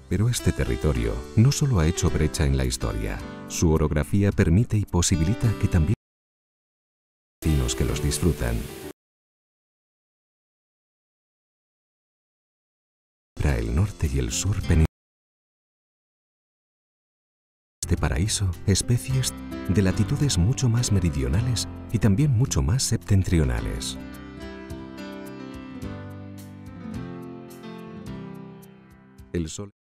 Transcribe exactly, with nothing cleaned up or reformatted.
Pero este territorio no solo ha hecho brecha en la historia, su orografía permite y posibilita que también vecinos que los disfrutan. Para el norte y el sur peninsular. Este paraíso, especies de latitudes mucho más meridionales y también mucho más septentrionales. El sol